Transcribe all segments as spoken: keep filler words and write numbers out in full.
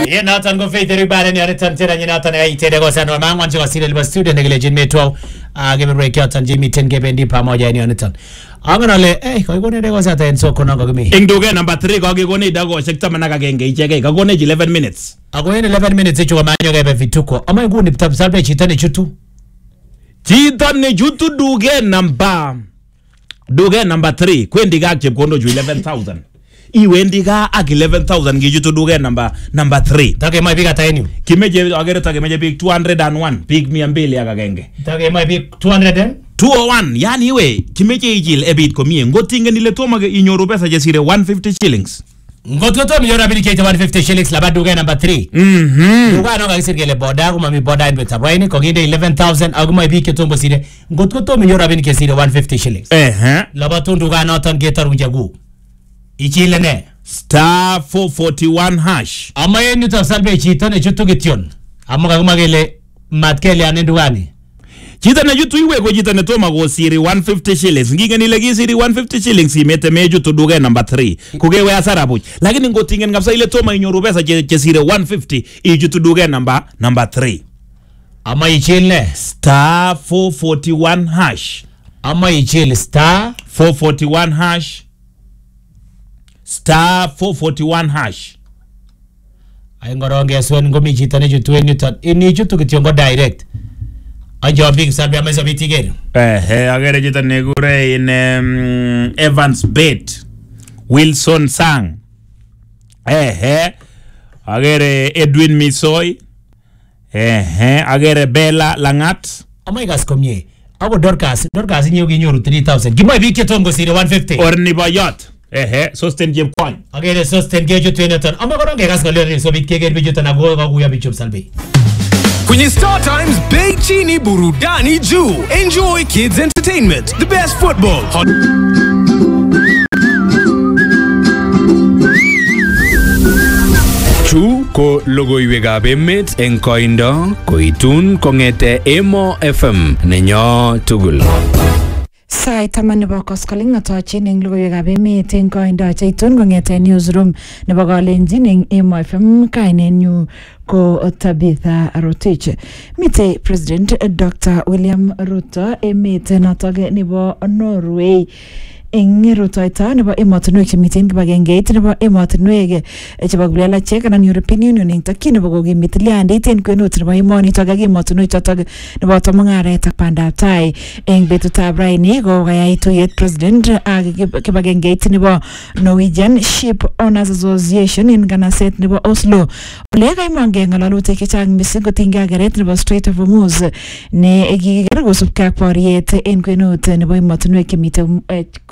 Ye natan go faith everybody ni aritan tena ni natan ai tena go sana mangwa nje wasile liba student ngile jin metwa agebe break out and Jimmy ten gebe ndi pamoja ni anitan. Angana le eh ko gone de go sa ten so kono go mi. Ingduge number three go gone dago sekta manaka genge icheke go gone eleven minutes. Ago ene eleven minutes icho manyo gebe vituko. Ama nguni mtabsalbe chitane chutu. Chitane chutu duge number duge number three kwendi ga chepkondo ju eleven thousand. Iwendiga ag eleven thousand ngijutu duge number number three. Take mai bika tainu. Kimeje agere take meje big two hundred one big mia mbili agagenge. Take mai big two hundred and two oh one yani iwe kimeje ijil ebit komie ngotinge nile toma inyoru pesa jesire one hundred fifty shillings. Ngotko to milyora bili kete one hundred fifty shillings la baduge number three. Mhm. Duga no ga sirgele boda kuma mi boda in tabraini ko ginde eleven thousand aguma bike tombo sire. Ngotko to milyora bili kesire one hundred fifty shillings. Eh eh. La batundu ga no tan getar unjagu. Ichile ne star four forty-one hash. Ama yenu tafsalbe chitane chutu gition. Ama kaguma gele matkele anenduani. Chitane jutu iwe ko chitane toma go siri one hundred fifty shillings. Nginge nilegi siri one hundred fifty shillings imete meju to duge number three. Kugewe asara buch. Lakini ngotingen ngapsa ile toma inyoru pesa che siri one hundred fifty ijutu duge number number three. Ama ichile star four forty-one hash. Ama ichile star four forty-one hash. Star four forty-one hash. Ay ngoronge swen ngomi chitane jutu enutan. Ini jutu kitiongo direct. Ajo big sabi ameza bitigere. Eh eh agere chitane gure in um, Evans Bet. Wilson Sang. Eh eh agere Edwin Misoy. Eh eh agere Bella Langat. Ama igas komye. Abo Dorcas, Dorcas nyogi nyoru three thousand. Gima bike tongo sire one hundred fifty. Orni bayat. Ehe, sosten jem kwan. Agere sosten geju tweneton. Ama koronge gas galere so bitkeger bijutan ago gaguya bichum salbe. Kwenye Star Times Bei Chini Burudani Juu. Enjoy kids entertainment, the best football. Chu ko logoiwekab emet eng koindo koitun kongete Emo F M nenyo tugul. Sai taman nebo koskoling atochin eng logoiwekab emet eng koindo cheitun kongete newsroom nebo Kalenjin eng Emo F M. Kainenyu ko Tabitha Rotich. Mite President Doctor William Ruto emet notok nebo Norway eng rutoito nebo emotinwek chemiten kibagengeit nebo emotinwek chebo kiplelachek anan European Union eng tokyin nebo kokimit liandit en kwenut nebo emonitok ak emotinwek chotok nebo mung'aret ak bandab tai. Eng betutab raini ko kayai tuyet President ak kibagengeit nebo Norwegian Ship Owners Association en kanaset nebo Oslo. Ole kaimonge ng'alalutik chechang mising kotinygei ak keret nebo Strait of Hormuz ne kikiker kosubkei ak boriet en kwenut nebo emotinwek chemiten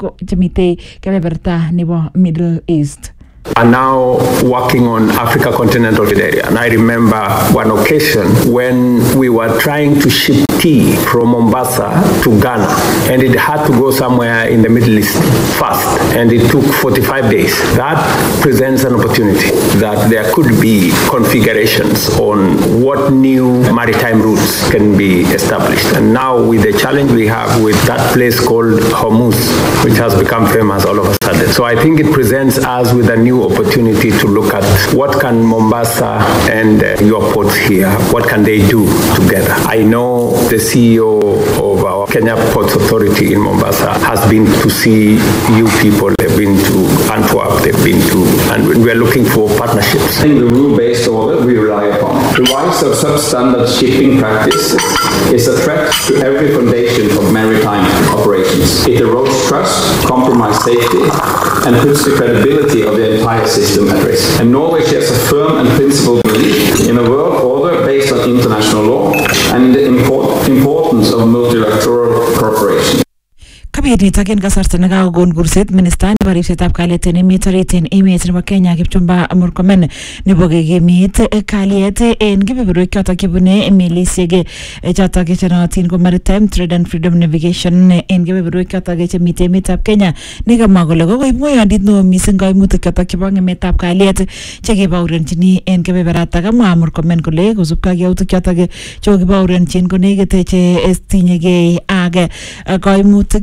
Jamite kebeberta nebo Middle East. Are now working on Africa continental area. And I remember one occasion when we were trying to ship tea from Mombasa to Ghana, and it had to go somewhere in the Middle East fast, and it took forty-five days. That presents an opportunity that there could be configurations on what new maritime routes can be established. And now with the challenge we have with that place called Hormuz, which has become famous all of a sudden. So I think it presents us with a new opportunity to look at what can Mombasa and uh, your ports here, what can they do together. I know the C E O of our Kenya Ports Authority in Mombasa has been to see you people, they've been to Antwerp, they've been to, and we're looking for partnerships. In the rule-based order we rely upon. The rise of substandard shipping practices is a threat to every foundation of maritime operations. It erodes trust, compromises safety, and puts the credibility of the entire system at risk. And Norway shares a firm and principled belief in a world order based on international law and in the import importance of multilateral cooperation. Kabit again kasarta nakagon kurset minister nebo ripsetab kalyet en emet orit en emet nebo Kenya Kipchumba Murkomen nebo kekimit kalyet en kebeberwek chotok chebune melisiek chotok chenootin ko Maritime Trade and Freedom Navigation en kebeberwek chotok chemiten emetab Kenya nekamwa kole kokoib ng'oyondit neo mising kaimutik chotok chebo ng'emetab kalyet chekebaurenchini en kebeberatak. Kamwa Murkomen kole kosubkei ak yautik chotok chekokibaurenchin konekit che tinyegei ak kaimutik chotok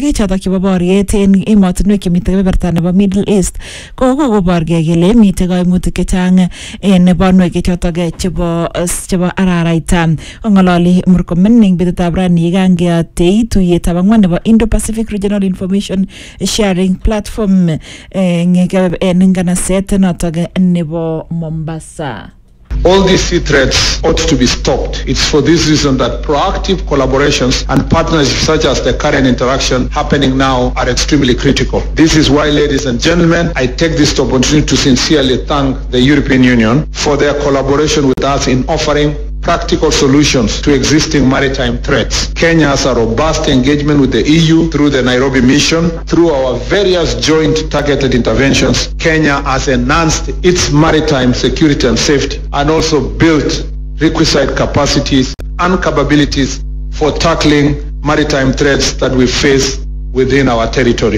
chebo boriet en emotinwek chemiten kebeberta nebo Middle East ko kokoborgei kele miten kaimutik chechang en banwek chotok chebo chebo araraita. Ngololi Murkomen ning betutab rani kangeatei tuyetab angwan nebo Indo-Pacific Regional Information Sharing Platform en nganaset notok nebo Mombasa. All these sea threats ought to be stopped. It's for this reason that proactive collaborations and partnerships such as the current interaction happening now are extremely critical. This is why, ladies and gentlemen, I take this opportunity to sincerely thank the European Union for their collaboration with us in offering practical solutions to existing maritime threats. Kenya has a robust engagement with the E U through the Nairobi mission. Through our various joint targeted interventions, Kenya has enhanced its maritime security and safety and also built requisite capacities and capabilities for tackling maritime threats that we face within our territory.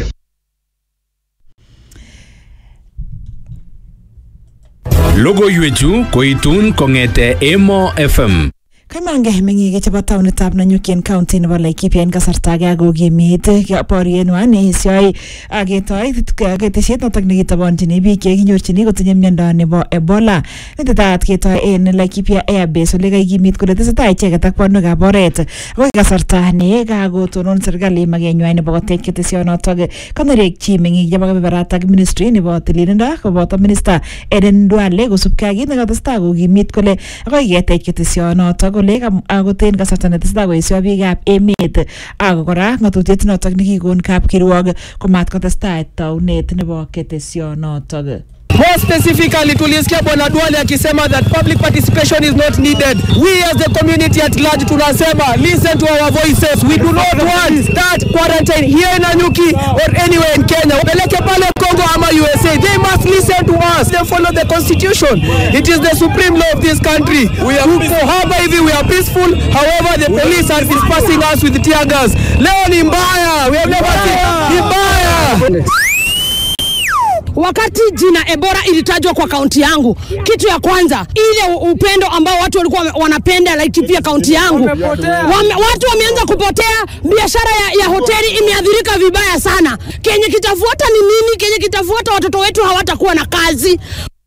Logoiwechu koitun kongete Emo F M. Kamange mengige chebo taunitab Nanyuki County nebo Laikipia en kasarta age akokimit boryenwan neisioi aketoi ketesiet notok nekitabonjini biik chekinyorchini kotinye miondo nebo Ebola. Netetat ketoi en Laikipia Airbase ole kaikimit kole tesetai icheket ak banwekab oret. Akoi kasarta ne kakotonon serikali makenywan nebo kotech ketesionotok konerekchi meng'ik chebo kebeberata ministry nebo tililindo koboto minister Eden Duale kosubkei ak kit nekatestai kokimit kole akoi ketech ketesionotok kole akoten kasarta netestai koesio biikab emet ako kora ng'atutiet notok nekikon kapkirwok komat kotestai taunet nebo ketesionotok. More specifically, tulisikia Bwana Duale akisema that public participation is not needed. We as the community at large tunasema, listen to our voices. We do not want that quarantine here in Nanyuki or anywhere in Kenya. Peleke pale Congo ama U S A. They must listen to us. They follow the constitution. It is the supreme law of this country. We are peaceful. We are peaceful. However, the police are dispersing us with tear gas. Leo ni mbaya. We have never seen ni mbaya. Wakati jina Ebola ilitajwa kwa kaunti yangu, kitu ya kwanza ile upendo ambao watu walikuwa wanapenda Laikipia kaunti yangu, wame, watu wameanza kupotea. Biashara ya, ya hoteli imeathirika vibaya sana. Kenye kitafuata ni nini? Kenye kitafuata watoto wetu hawatakuwa na kazi.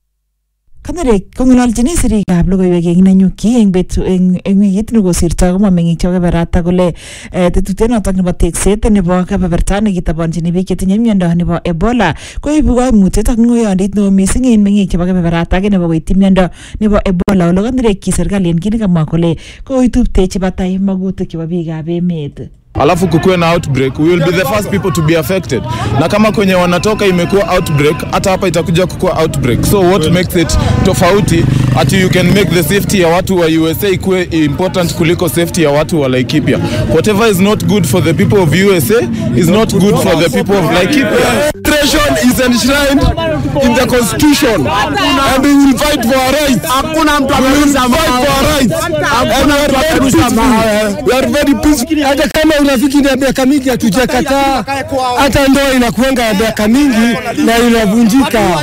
Kanare kong'ololjini sirikab logoiwek eng Nanyuki eng betu eng wikit nekosirto komwa meng'ik chebo kebeberta kole tetutiet notok nebo tekset nebo kebeberta nekitabonjini biik chetinye miondo nebo Ebola koibu koimutiet ak ng'oyondit neo mising en meng'ik chebo kebeberta age nebo koityi miondo nebo Ebola ole kanerekyi serikali en kit nekamwa kole koitubtechi batai magutik chebo biikab emet. Alafu kukuwe na outbreak, we will be the first people to be affected. Na kama kwenye wanatoka imekuwa outbreak, hata hapa itakuja kukuwa outbreak. So what makes it tofauti, ati you can make the safety ya watu wa U S A ikuwe important kuliko safety ya watu wa Laikipia. Whatever is not good for the people of U S A is not good for the people of Laikipia. Administration is enshrined in the constitution and we will fight for our rights. Hakuna mtu anaweza fight for our rights. Hakuna mtu anaweza maana. We are very peaceful. Hata kama unafiki na miaka mingi hatujakataa, hata ndoa inakuanga ya miaka mingi na inavunjika.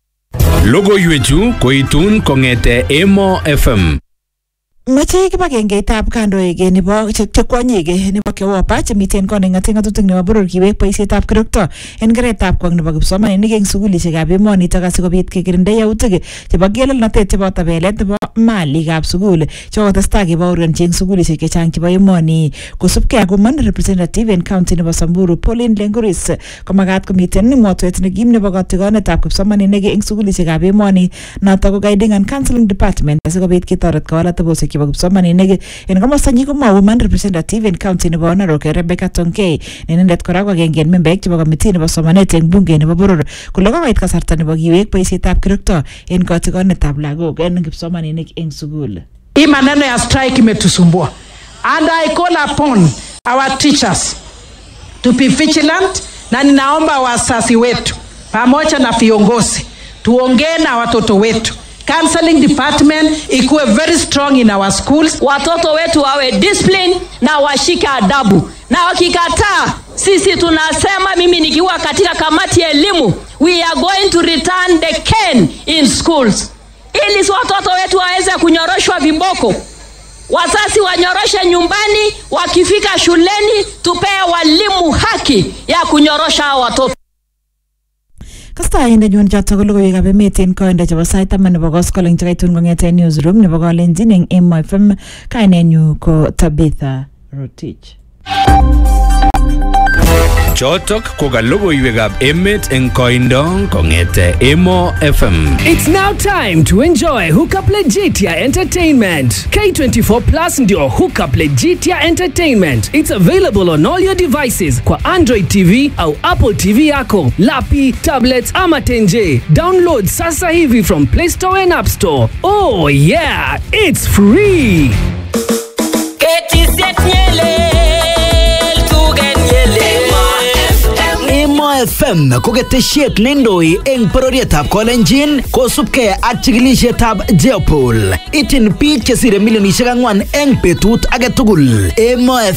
Logoiwechu koitun kongete Emo F M. Mache kibagengeitab kandoik nebo chekwonyik nebo Kewopa chemiten koning'ate ng'atutik nebo boror kiwek boisietab kirokto en keretab kwong nebo kipsomaninik eng sukulisiekab emonitok asikobit kekirinda yautik chebo gelelnotet chebo tabelet nebo malikab sukul chekotestai kebaorionji eng sukulisiek chechang chebo emoni kosubkei ak woman representative en county nebo Samburu Pauline Lenguris komagat komiten mwotwet nekim nebo katigonetab kipsomaninik eng sukulisiekab emoni notok ko guiding and counseling department asikobit ketoret kowal atebosiek chebo kipsomaninik en komostanyi komwa woman representative en county nebo Narok Rebecca Tonkei nenendet kora ko agenge en membeek chebo committee nebo somanet eng bunge nebo boror kole kokoit kasarta nebo kiwek boisietab kirokto en katigonetab lagok en kipsomaninik eng sukul. Hii maneno ya strike imetusumbua and I call upon our teachers to be vigilant, na ninaomba wasasi wetu pamoja na viongozi tuongee na watoto wetu. Counseling department ikuwe very strong in our schools. Watoto wetu wawe discipline na washika adabu. Na wakikataa, sisi tunasema, mimi nikiwa katika kamati ya elimu, we are going to return the cane in schools. Ili watoto wetu waweze kunyoroshwa viboko. wazazi wanyoroshe nyumbani, wakifika shuleni tupee walimu haki ya kunyorosha hao watoto. Kasta inde nyun chato ko logoiwek ab emet en koindo chebo sait taman nebo koskoleng chekaitun kong'eten newsroom nebo Kalenjin eng Emo F M. Kainenyu ko Tabitha Rotich. Chotok ko ka logoiwekab emet eng koindo kong'ete Emo F M. It's now time to enjoy Hookup Legitia Entertainment. K twenty-four Plus ndio Hookup Legitia Entertainment. It's available on all your devices kwa Android T V au Apple T V yako, lapi, tablets ama tenje. Download sasa hivi from Play Store and App Store. Oh yeah, it's free. Emo F M ko ketesiet nendoi eng pororietab Kalenjin kosubkei ak chikilisietab Jeopol. Ityin biik chesire milionisiek ang'wan eng betut age tugul. Emo